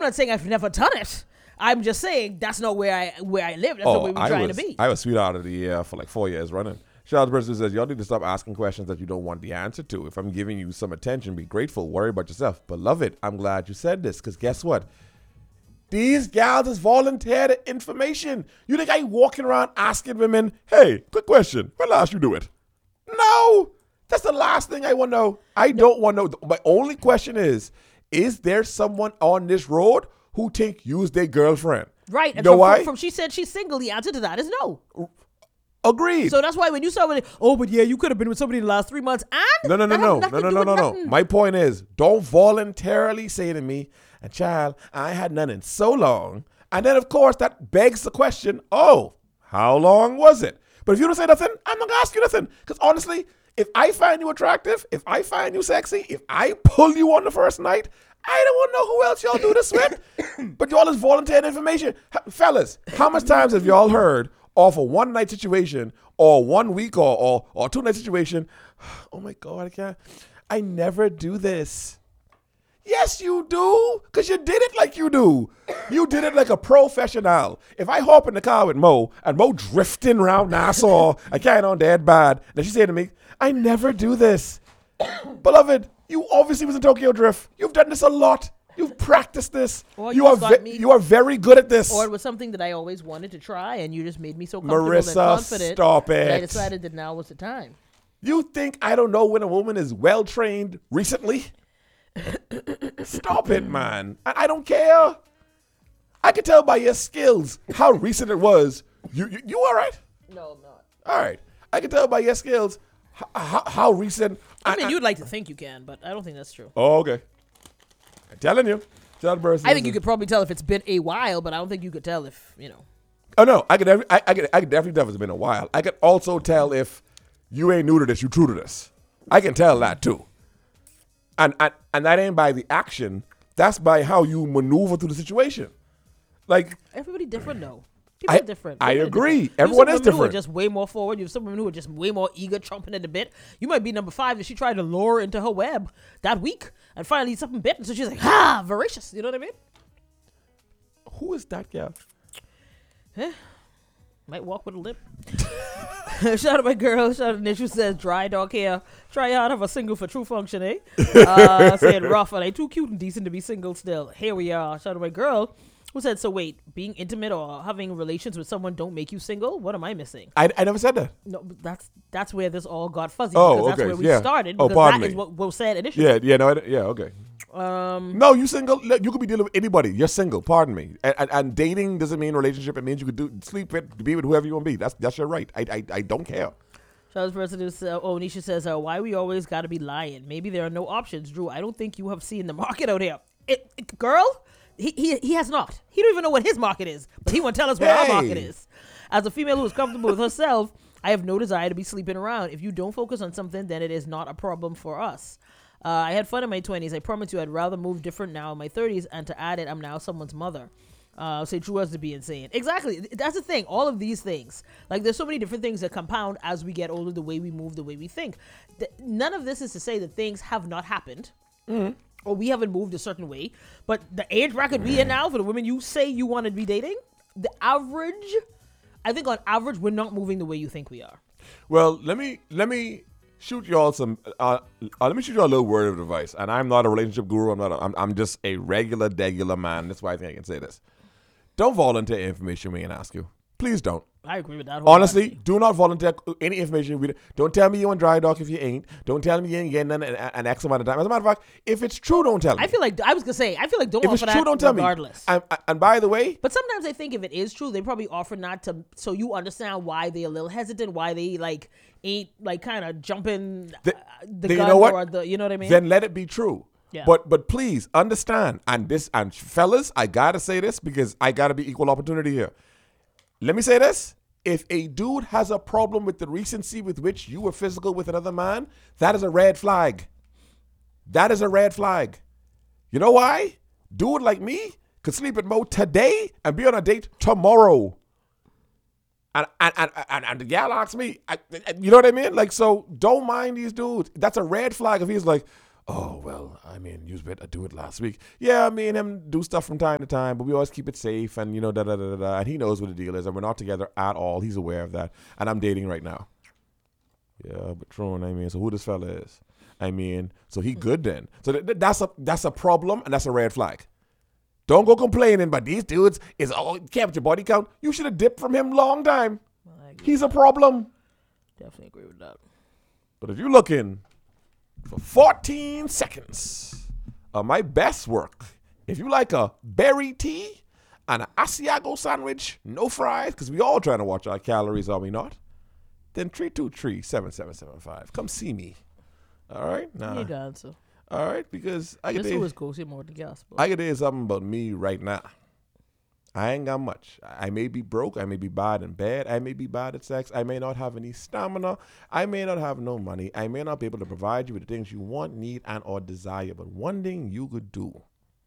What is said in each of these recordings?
not saying I've never done it. I'm just saying that's not where I live. That's not where we're trying to be. I was sweetheart of the year for like 4 years running. Shout out to the person who says, y'all need to stop asking questions that you don't want the answer to. If I'm giving you some attention, be grateful. Worry about yourself. Beloved, I'm glad you said this, because guess what? These gals is volunteered information. You think I walking around asking women, hey, quick question, when last you do it? No, that's the last thing I want to know. I don't want to know. My only question is there someone on this road who think you's their girlfriend? Right. You know why? From she said she's single, the answer to that is no. Agreed. So that's why when you saw it, but yeah, you could have been with somebody in the last 3 months. And No. My point is, don't voluntarily say to me, and child, I had none in so long. And then, of course, that begs the question, oh, how long was it? But if you don't say nothing, I'm not going to ask you nothing. Because honestly, if I find you attractive, if I find you sexy, if I pull you on the first night, I don't want to know who else y'all do this with. But y'all is volunteering information. Fellas, how much times have y'all heard off a one-night situation or 1 week or 2-night situation? Oh, my God, I can't. I never do this. Yes, you do, because you did it like you do. You did it like a professional. If I hop in the car with Mo, and Mo drifting around Nassau, I carrying on dead bad, then she said to me, I never do this. Beloved, you obviously was in Tokyo Drift. You've done this a lot. You've practiced this. You are very good at this. Or it was something that I always wanted to try, and you just made me so comfortable and Marissa, confident. stop it. That I decided that now was the time. You think I don't know when a woman is well-trained recently? Stop it, man. I don't care. I can tell by your skills how recent it was. You all right? No, I'm not. All right. I can tell by your skills how recent. I mean, you'd like to think you can, but I don't think that's true. Oh, okay. I'm telling you. Tell the person. I think you could probably tell if it's been a while, but I don't think you could tell if, Oh, no. I could definitely tell if it's been a while. I could also tell if you ain't new to this, you true to this. I can tell that, too. And that ain't by the action. That's by how you maneuver through the situation. Like, everybody different, though. People are different. I agree. Everyone is different. Who are just way more forward. You have some women who are just way more eager, chomping at the bit. You might be number 5 if she tried to lure into her web that week and finally something bit. And so she's like, voracious. You know what I mean? Who is that girl? Might walk with a limp. Shout out my girl. Shout out Nish who says, dry dog hair. Try out of a single for true function, eh? Said rough. Are they too cute and decent to be single still? Here we are. Shout out my girl who said, so wait, being intimate or having relations with someone don't make you single? What am I missing? I never said that. No, that's where this all got fuzzy. Oh, because okay. That's where we started. Because pardon that me. is what was said initially. Yeah, okay. No, you single. You could be dealing with anybody. You're single. Pardon me. And dating doesn't mean relationship. It means you could sleep with, be with whoever you want to be. That's your right. I don't care. Charles person who says, Nisha says, why we always got to be lying? Maybe there are no options. Drew, I don't think you have seen the market out here. Girl, he has not. He don't even know what his market is, but he won't tell us what our market is. As a female who is comfortable with herself, I have no desire to be sleeping around. If you don't focus on something, then it is not a problem for us. I had fun in my 20s. I promise you I'd rather move different now in my 30s, and to add it, I'm now someone's mother. Say true as to be insane. Exactly. That's the thing. All of these things. Like, there's so many different things that compound as we get older, the way we move, the way we think. None of this is to say that things have not happened. Mm-hmm. Or we haven't moved a certain way. But the age bracket we in now, for the women you say you want to be dating, the average, I think on average, we're not moving the way you think we are. Well, let me shoot y'all some. Let me shoot y'all a little word of advice. And I'm not a relationship guru. I'm just a regular man. That's why I think I can say this. Don't volunteer information we ain't ask you. Please don't. I agree with that. Honestly, do not volunteer any information. Don't tell me you on dry dock if you ain't. Don't tell me you ain't getting an X amount of time. As a matter of fact, if it's true, don't tell me. I feel like don't if offer it's that true, don't tell regardless. me. And by the way, but sometimes I think if it is true, they probably offer not to, so you understand why they're a little hesitant, why they like ain't like kind of jumping the gun, you know what? or the, you know what I mean? Then let it be true. Yeah. But please understand, and fellas, I gotta say this because I gotta be equal opportunity here. Let me say this. If a dude has a problem with the recency with which you were physical with another man, that is a red flag. That is a red flag. You know why? Dude like me could sleep with Mo today and be on a date tomorrow. And the gal asks me, you know what I mean? Like, so don't mind these dudes. That's a red flag if he's like, oh, well, I mean, you better do it last week. Yeah, me and him do stuff from time to time, but we always keep it safe and, you know, da-da-da-da-da. And he knows what the deal is, and we're not together at all. He's aware of that. And I'm dating right now. Yeah, but Tron, I mean, so who this fella is? I mean, so he good then. So that's a problem, and that's a red flag. Don't go complaining, but these dudes is all kept your body count. You should have dipped from him long time. Well, He's a problem. definitely agree with that. But if you're looking for 14 seconds of my best work, if you like a berry tea and an Asiago sandwich, no fries, because we all trying to watch our calories, are we not? Then 323-7775. Come see me. All right? You need to answer. All right, because I This can always goes here more than gas. I can tell you something about me right now. I ain't got much. I may be broke. I may be bad in bed. I may be bad at sex. I may not have any stamina. I may not have no money. I may not be able to provide you with the things you want, need, and or desire. But one thing you could do,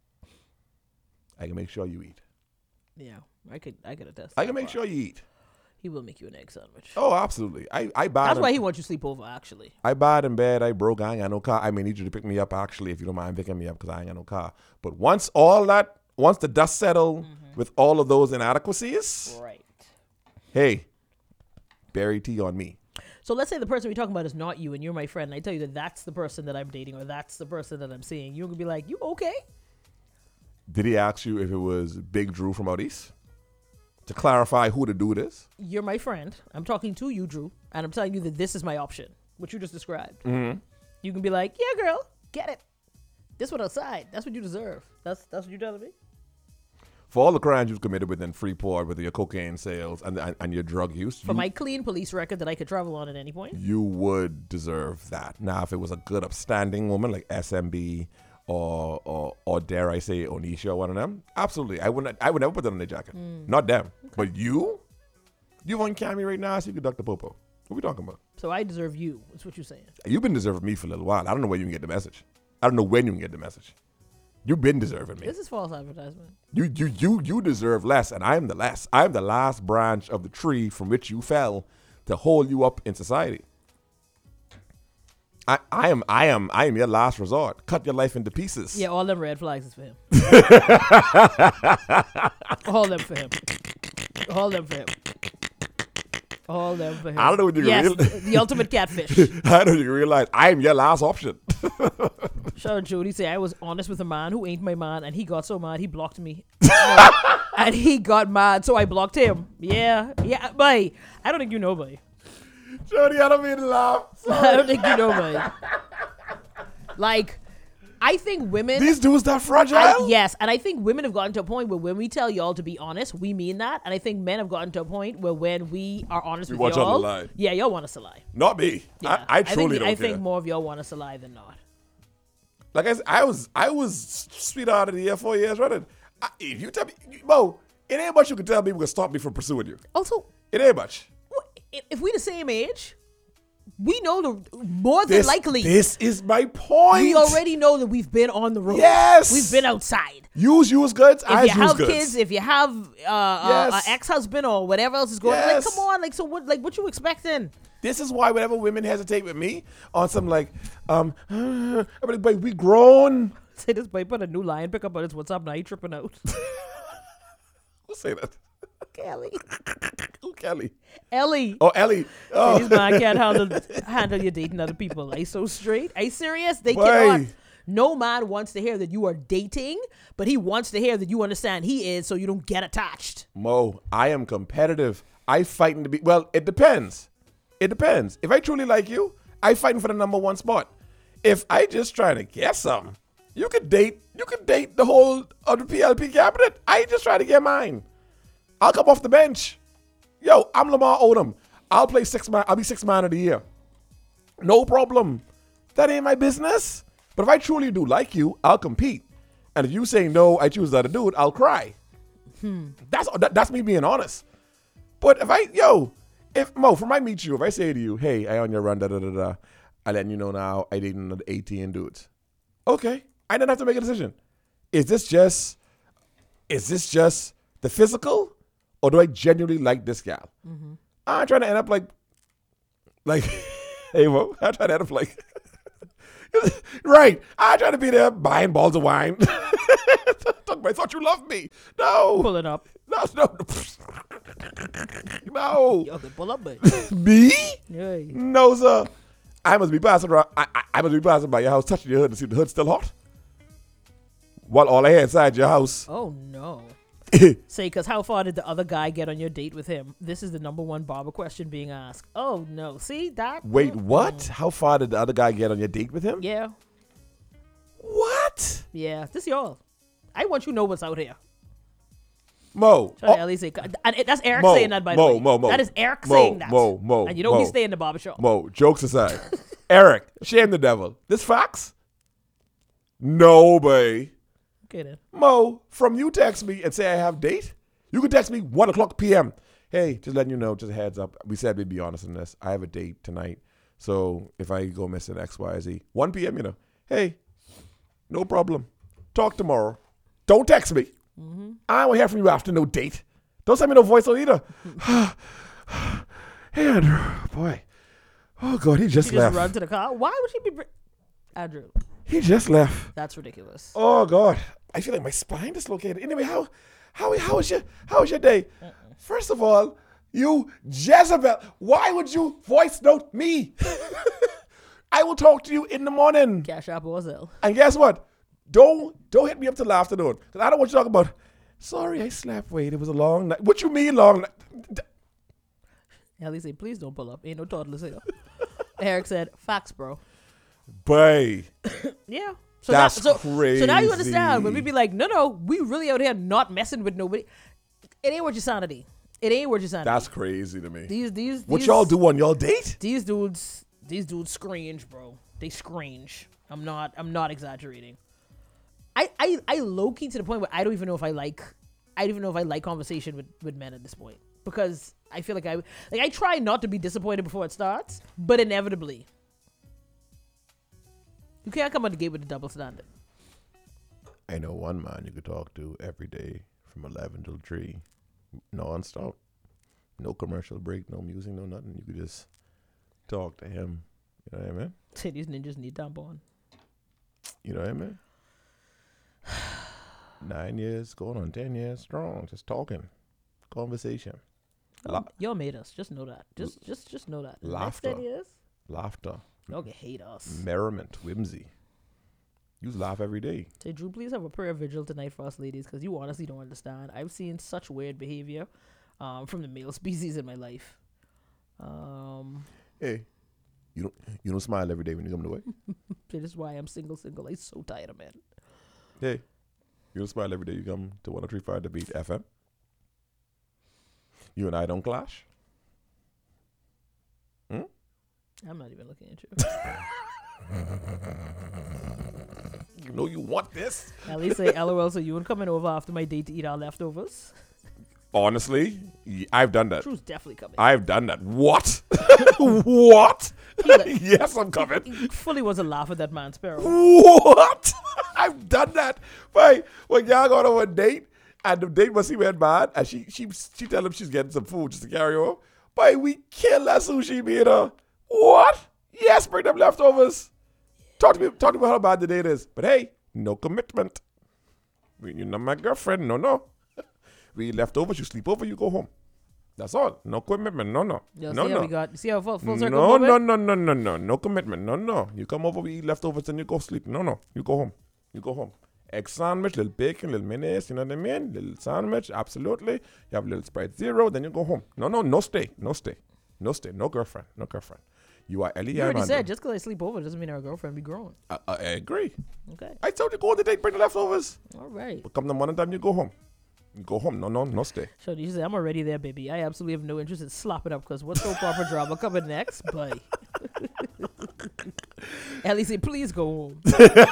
I can make sure you eat. Yeah, I could attest. I can make sure you eat. He will make you an egg sandwich. Oh, absolutely. I bad. That's why he wants you to sleep over, actually. I bad in bed. I broke. I ain't got no car. I may need you to pick me up, actually, if you don't mind picking me up, because I ain't got no car. But once the dust settled with all of those inadequacies, Right. hey, berry tea on me. So let's say the person we're talking about is not you, and you're my friend, and I tell you that that's the person that I'm dating, or that's the person that I'm seeing. You're going to be like, you okay? Did he ask you if it was Big Drew from out east? To clarify who the dude is? You're my friend. I'm talking to you, Drew, and I'm telling you that this is my option, which you just described. Mm-hmm. You can be like, yeah, girl, get it. This one outside. That's what you deserve. That's what you're telling me? For all the crimes you've committed within Freeport with your cocaine sales and your drug use, For my clean police record that I could travel on at any point. you would deserve that. Now, if it was a good, upstanding woman like SMB or dare I say Onisha or one of them, absolutely. I would never put that on their jacket. Not them. Okay. But you on Cammy right now, so you can duck the popo. What we talking about? So I deserve you. That's what you're saying. You've been deserving me for a little while. I don't know when you can get the message. I don't know when you can get the message. You've been deserving me. This is false advertisement. You deserve less, and I am the less. I am the last branch of the tree from which you fell to hold you up in society. I am your last resort. Cut your life into pieces. Yeah, all them red flags is for him. All them for him. All them for him. All them for him. I don't know what you realize. The ultimate catfish. I don't know you realize I am your last option. Shout out Jody say I was honest with a man who ain't my man, and he got so mad he blocked me. And he got mad, so I blocked him. Yeah, boy. I don't think you know, boy. Jody, I don't mean to laugh. I don't think you know, boy. Like, I think women... These dudes that fragile? Yes, and I think women have gotten to a point where when we tell y'all to be honest, we mean that. And I think men have gotten to a point where when we are honest with want y'all... y'all to lie. Yeah, y'all want us to lie. Not me. Yeah. I truly don't care. I think more of y'all want us to lie than not. Like I said, I was sweetheart of the year 4 years running. If you tell me, Mo, it ain't much you can tell me will stop me from pursuing you. Also, It ain't much. if we the same age, we know the more than likely. This is my point. We already know that we've been on the road. Yes. We've been outside. Use goods. If you have kids, if you have an ex-husband or whatever else is going on, like, come on, like, so what you expecting? This is why whenever women hesitate with me on some like, everybody, we grown. Say this boy put a new line pick up on his WhatsApp, now he tripping out. Who'll say that? Kelly. Who, Kelly? Ellie. Oh, Ellie. Oh. These man can't handle you dating other people. Like, so straight. Are you serious? They cannot. No man wants to hear that you are dating, but he wants to hear that you understand he is, so you don't get attached. Mo, I am competitive. I fighting to be, well, it depends. It depends. If I truly like you, I fighting for the number one spot. If I just trying to get something, you could date the whole of the PLP cabinet. I just try to get mine. I'll come off the bench. Yo, I'm Lamar Odom. I'll play 6 man. I'll be 6 man of the year. No problem. That ain't my business. But if I truly do like you, I'll compete. And if you say no, I choose that to do it, I'll cry. That's me being honest. But if Mo, from I meet you, if I say to you, hey, I on your run, I letting you know now I dating another 18 dudes. Okay. I didn't have to make a decision. Is this just the physical? Or do I genuinely like this gal? Mm-hmm. I'm trying to end up like, hey Mo, I'm trying to end up like, Right. I try to be there buying balls of wine. I thought you loved me. No. Pull it up. No. No. Yo, they pull up, babe. Me? Yeah. No, sir. I must be passing around. I must be passing by your house, touching your hood to see if the hood's still hot. While all I had inside your house. Oh, no. Say, because how far did the other guy get on your date with him? This is the number one barber question being asked. Oh, no. See, that? Wait, what? How far did the other guy get on your date with him? Yeah. What? Yeah. This y'all. I want you to know what's out here. Mo. Try to at least say, and that's Eric Mo, saying that, by the way. Mo. That is Eric Mo, saying that. Mo. And you know he's staying in the barbershop. Mo, jokes aside. Eric, shame the devil. This facts? No, babe. Okay, then. Mo, from you text me and say I have date, you can text me 1 o'clock p.m. Hey, just letting you know, just a heads up. We said we'd be honest in this. I have a date tonight. So if I go missing X, Y, Z, 1 p.m., you know, hey, no problem. Talk tomorrow. Don't text me. Mm-hmm. I won't hear from you after no date. Don't send me no voice note either. Hey, Andrew. Boy. Oh, God, he just She left. just run to the car. Why would she be... Andrew, He just left. that's ridiculous. Oh, God. I feel like my spine dislocated. Anyway, how was your day? First of all, you Jezebel, why would you voice note me? I will talk to you in the morning. Cash App or Zelle. And guess what? Don't hit me up till afternoon. Because I don't want you to talk about, sorry, I slept late. It was a long night. What you mean long night? Ellie said, please don't pull up. Ain't no toddlers here. Eric said, facts, bro. Boy. Yeah. So That's crazy. So now you crazy. understand when we be like, no, we really out here not messing with nobody. It ain't worth your sanity. It ain't worth your sanity. That's crazy to me. These What y'all do on y'all date? These dudes scringe, bro. They scringe. I'm not exaggerating. I low key to the point where I don't even know if I like conversation with men at this point, because I feel like I try not to be disappointed before it starts, but inevitably you can't come out the gate with a double standard. I know one man you could talk to every day from 11 till 3, non-stop. No commercial break, no music, no nothing. You could just talk to him. You know what I mean? Say these ninjas need tampon. You know what I mean? 9 years, going on 10 years strong, just talking, conversation, Y'all made us. Just know that. Just know that. The next Laughter. 10 years, laughter, y'all can hate us. merriment, whimsy. You laugh every day. Say, Drew, please have a prayer vigil tonight for us ladies, because you honestly don't understand. I've seen such weird behavior from the male species in my life. Hey, you don't smile every day when you come to work. That is why I'm single. I'm so tired of men. Hey, you don't smile every day you come to 103.5 The Beat FM. You and I don't clash. I'm not even looking at you. You know you want this. At least say LOL, so you were coming over after my date to eat our leftovers. Honestly, I've done that. Drew's definitely coming. I've done that. What? What? Yes, I'm coming. He fully was a laugh at that man, Sparrow. What? I've done that. But when y'all go on a date and the date must seem bad, and she tell him she's getting some food just to carry on. But we kill that sushi meter. What? Yes, bring them leftovers. Talk to me about how bad the date is. But hey, no commitment. You're not my girlfriend. No. We eat leftovers, you sleep over, you go home. That's all. No commitment. No. Yo, No. See how full circle No. moment? No commitment. No. You come over, we eat leftovers, then you go sleep. No. You go home. Egg sandwich, little bacon, little mayonnaise, you know what I mean? Little sandwich, absolutely. You have a little Sprite Zero, then you go home. No stay. No girlfriend. You are Ellie. You already said, just because I sleep over doesn't mean our girlfriend be grown. I agree. Okay. I told you go on the date, bring the leftovers. All right. But come the morning time, you go home. You go home. No stay. So you say, I'm already there, baby. I absolutely have no interest in slopping up, because what's soap opera drama coming next? Bye. Ellie said, please go home.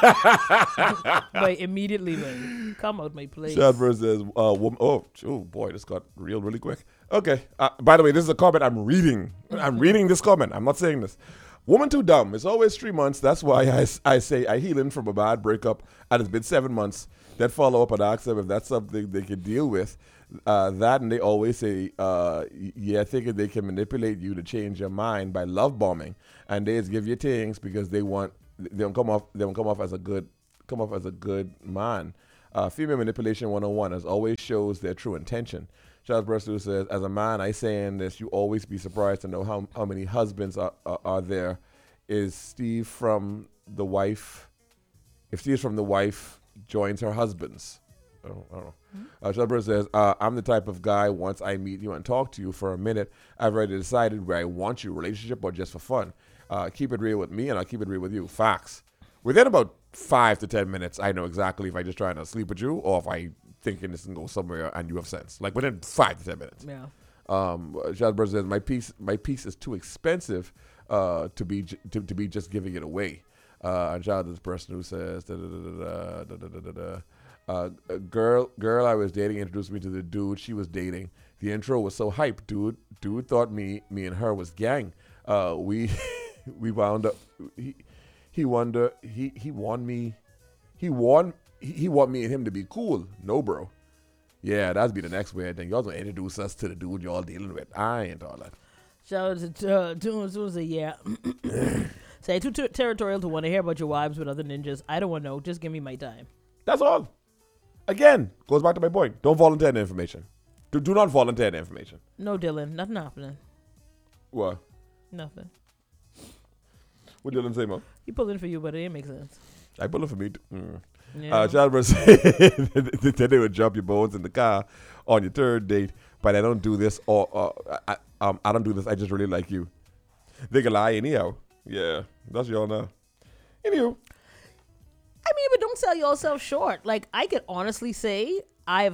But immediately, man. Come out my place. Shadver says, woman. Oh boy, this got real really quick. Okay. By the way, this is a comment I'm reading. I'm reading this comment. I'm not saying this. Woman too dumb. It's always 3 months. That's why I say I healing from a bad breakup, and it's been 7 months. Then follow up and ask them if that's something they can deal with. That, and they always say, thinking they can manipulate you to change your mind by love bombing, and they just give you things because they want they don't come off as a good man. Female manipulation 101 as always shows their true intention. Charles Burstow says, as a man, I say in this, you always be surprised to know how many husbands are there. Is Steve from the wife? If Steve from the wife joins her husbands. I don't know. Charles Burstow says, I'm the type of guy, once I meet you and talk to you for a minute, I've already decided where I want you, relationship or just for fun. Keep it real with me and I'll keep it real with you. Facts. Within about 5 to 10 minutes, I know exactly if I just trying to sleep with you or if I thinking this can go somewhere and you have sense. Like within 5 to 10 minutes. Yeah. Charles Burstow says, my piece is too expensive to be just giving it away. And Charles is the person who says, girl I was dating introduced me to the dude she was dating. The intro was so hype, dude. Dude thought me and her was gang. We wound up. He want me and him to be cool. No, bro. Yeah, that'd be the next weird thing. Y'all gonna introduce us to the dude y'all dealing with. I ain't all that. Shout out to Susie, yeah. Say too territorial to want to hear about your wives with other ninjas. I don't want to know. Just give me my time. That's all. Again, goes back to my point. Don't volunteer the information. Do not volunteer the information. No, Dylan. Nothing happening. What? Nothing. What Dylan say, Mom? He pulling for you, but it didn't make sense. I pulling for me. Yeah. Chalmers said that they would jump your bones in the car on your third date, but I don't do this. I don't do this. I just really like you. They can lie anyhow. Yeah, that's y'all now. Anywho. I mean, but don't sell yourself short. Like, I could honestly say I've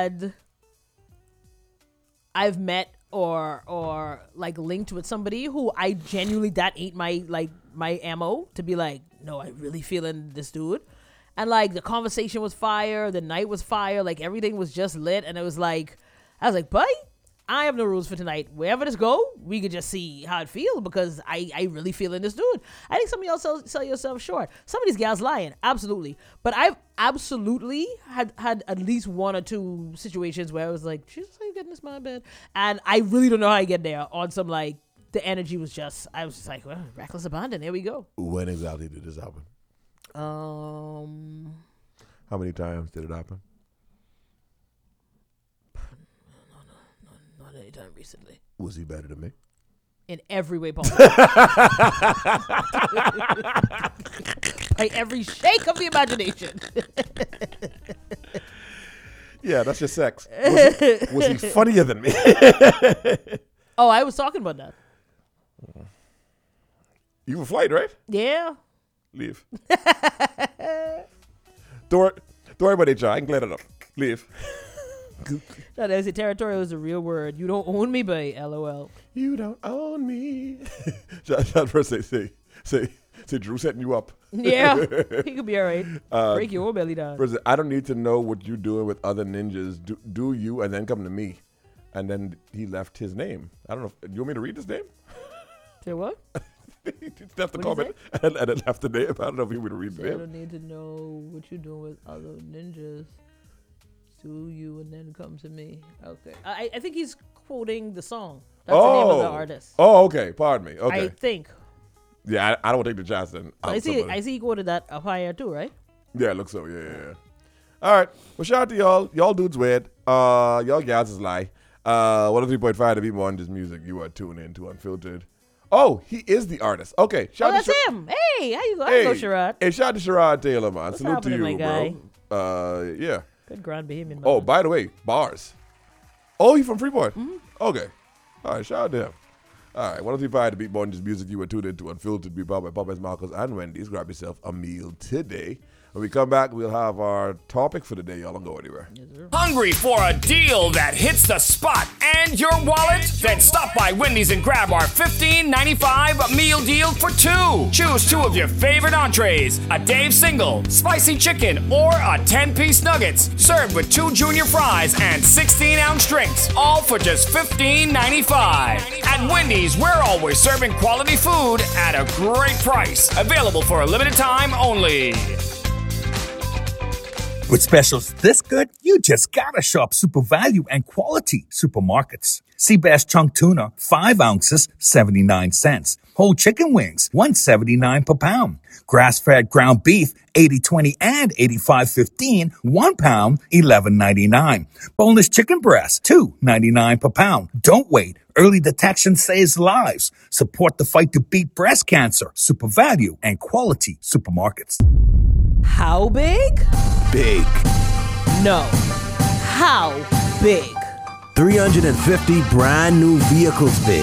met or like linked with somebody who I genuinely, that ain't my ammo to be like, no, I really feeling this dude. And like the conversation was fire, the night was fire, like everything was just lit. And it was like, I was like, buddy, I have no rules for tonight. Wherever this go, we could just see how it feels because I really feeling this dude. I think some of y'all sell yourself short. Some of these gals lying, absolutely. But I've absolutely had at least 1 or 2 situations where I was like, Jesus, how you getting this my bed? And I really don't know how I get there on some like, the energy was just, I was just like, well, reckless abandon. Here we go. When exactly did this happen? How many times did it happen? Not anytime recently. Was he better than me? In every way possible. By every shake of the imagination. Yeah, that's just sex. Was he funnier than me? Oh, I was talking about that. You were flight, right? Yeah. Leave. Don't worry about HR. I can clear it up. Leave. No, there's a territorial is a real word. You don't own me, babe. LOL. You don't own me. John first say Drew setting you up. Yeah, he could be all right. Break your own belly down. I don't need to know what you're doing with other ninjas. Do you and then come to me. And then he left his name. I don't know. You want me to read his name? Say what? He left the comment and it left the name. I don't know if you want me to read the name. I don't need to know what you're doing with other ninjas. Do you and then come to me. Okay. I think he's quoting the song. That's the name of the artist. Oh, okay. Pardon me. Okay. I think. Yeah, I don't take the chance then. I see he quoted that up higher too, right? Yeah, it looks so. Yeah. All right. Well, shout out to y'all. Y'all dudes weird. Y'all gals is lie. 103.5 to be more on this music. You are tuned in to Unfiltered. Oh, he is the artist. Okay. That's him. Hey, how you going? Hey, Sherrod. Hey, shout out to Sherrod Taylor, man. What's Salute to you, my guy? Bro. Yeah. Good Grand Bahamian, man. Oh, by the way, bars. Oh, he from Freeport? Mm-hmm. Okay. All right, shout out to him. All right, 103.5 to beat more on this music. You are tuned in to Unfiltered, be powered by Popeyes, Marcos, and Wendy's. Grab yourself a meal today. When we come back, we'll have our topic for the day. Y'all don't go anywhere. Yes, sir. Hungry for a deal that hits the spot and your wallet? Then stop by Wendy's and grab our $15.95 meal deal for 2. Choose 2 of your favorite entrees, a Dave Single, spicy chicken, or a 10-piece nuggets, served with 2 junior fries and 16-ounce drinks, all for just $15.95. At Wendy's, we're always serving quality food at a great price. Available for a limited time only. With specials this good, you just gotta shop Super Value and Quality Supermarkets. Seabass chunk tuna, 5 ounces, 79 cents. Whole chicken wings, $1.79 per pound. Grass-fed ground beef, 80/20 and 85/15, 1 pound, $11.99. Boneless chicken breast, $2.99 per pound. Don't wait. Early detection saves lives. Support the fight to beat breast cancer. Super Value and Quality Supermarkets. How big? Big. No. How big? 350 brand new vehicles big.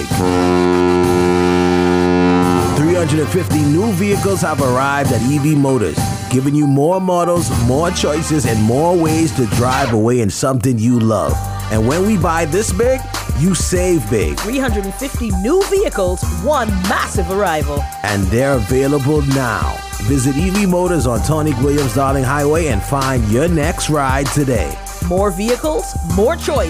350 new vehicles have arrived at EV Motors, giving you more models, more choices, and more ways to drive away in something you love. And when we buy this big, you save big. 350 new vehicles, one massive arrival. And they're available now. Visit EV Motors on Tony Williams Darling Highway and find your next ride today. More vehicles, more choice.